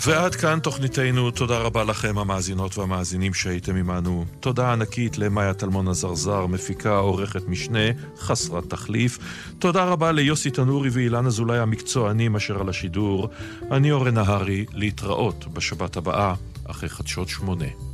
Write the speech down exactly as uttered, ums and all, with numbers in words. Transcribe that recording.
ועד כאן תוכניתנו. תודה רבה לכם המאזינות והמאזינים שהייתם עמנו. תודה ענקית למאיה טלמון הזרזר, מפיקה עורכת משנה חסרת תחליף. תודה רבה ליוסי תנורי ואילן אזולאי המקצוענים אשר על השידור. אני אורן נהרי, להתראות בשבת הבאה אחרי חדשות שמונה.